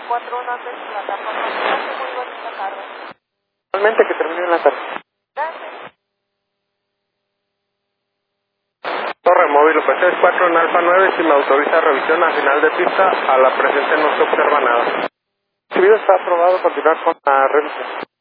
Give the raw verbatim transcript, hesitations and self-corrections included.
cuatro uno seis plataforma. Gracias, muy bonita tarde. Realmente que termine en la tarde. Gracias. Torre móvil, P seis cuatro en Alfa nueve, si me autoriza revisión a final de pista, a la presente no se observa nada. El video está aprobado, continuar con la revisión.